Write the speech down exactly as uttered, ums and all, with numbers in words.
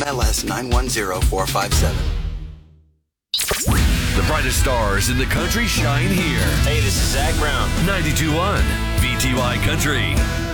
L S nine one zero four five seven. The brightest stars in the country shine here. Hey, this is Zach Brown. ninety-two point one V T Y Country.